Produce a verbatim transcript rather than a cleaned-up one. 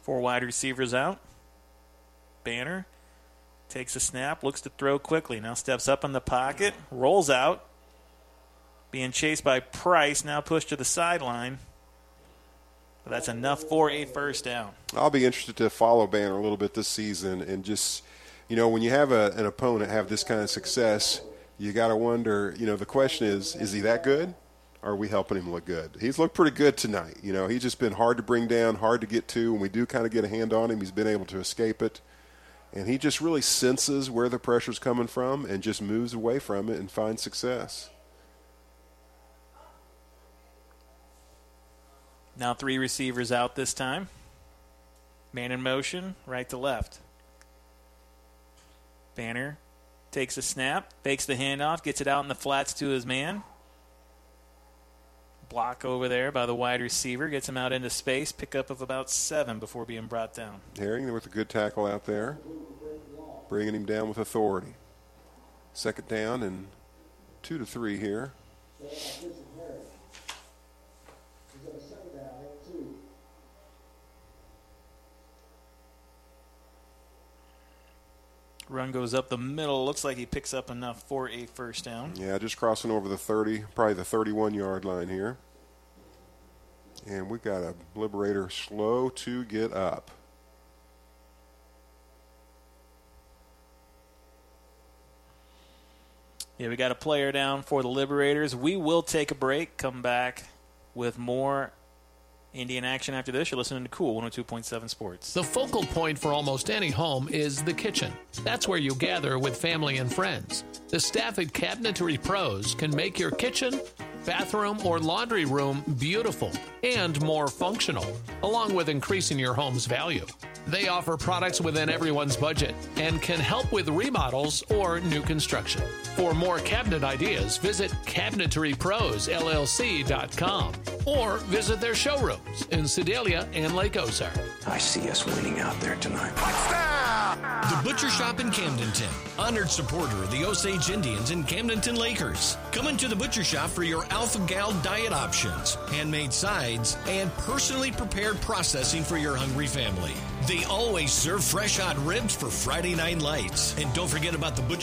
Four wide receivers out. Banner takes a snap, looks to throw quickly. Now steps up in the pocket, rolls out. Being chased by Price, now pushed to the sideline. But that's enough for a first down. I'll be interested to follow Banner a little bit this season. And just, you know, when you have a, an opponent have this kind of success, you got to wonder, you know, the question is, is he that good? Or are we helping him look good? He's looked pretty good tonight. You know, he's just been hard to bring down, hard to get to. When we do kind of get a hand on him, he's been able to escape it. And he just really senses where the pressure's coming from and just moves away from it and finds success. Now three receivers out this time. Man in motion, right to left. Banner takes a snap, fakes the handoff, gets it out in the flats to his man. Block over there by the wide receiver, gets him out into space, pickup of about seven before being brought down. Herring with a good tackle out there, bringing him down with authority. Second down and two to three here. Run goes up the middle. Looks like he picks up enough for a first down. Yeah, just crossing over the thirty, probably the thirty-one-yard line here. And we got a Liberator slow to get up. Yeah, we got a player down for the Liberators. We will take a break, come back with more Indian action after this. You're listening to Cool one oh two point seven Sports. The focal point for almost any home is the kitchen. That's where you gather with family and friends. The staff at Cabinetry Pros can make your kitchen, bathroom, or laundry room beautiful and more functional, along with increasing your home's value. They offer products within everyone's budget and can help with remodels or new construction. For more cabinet ideas, visit cabinetry pros L L C dot com or visit their showrooms in Sedalia and Lake Ozark. I see us winning out there tonight. The Butcher Shop in Camdenton, honored supporter of the Osage Indians and Camdenton Lakers. Come into the Butcher Shop for your Alpha Gal diet options, handmade sides, and personally prepared processing for your hungry family. They always serve fresh hot ribs for Friday night lights. And don't forget about the Butcher